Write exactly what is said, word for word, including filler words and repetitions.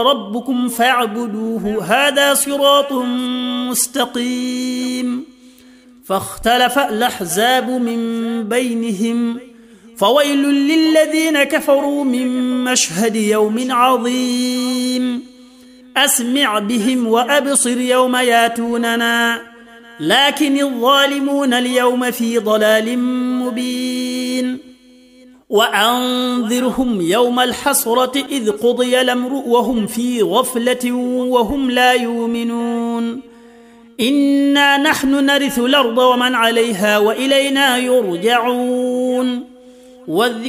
ربكم فاعبدوه هذا صراط مستقيم. فاختلف الأحزاب من بينهم فويل للذين كفروا من مشهد يوم عظيم. أسمع بهم وأبصر يوم ياتوننا لكن الظالمون اليوم في ضلال مبين. وأنذرهم يوم الحسرة إذ قضي الأمر وهم في غفلة وهم لا يؤمنون. إنا نحن نرث الأرض ومن عليها وإلينا يرجعون.